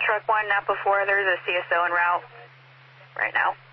Truck 1, Napa 4, there's a CSO en route right now.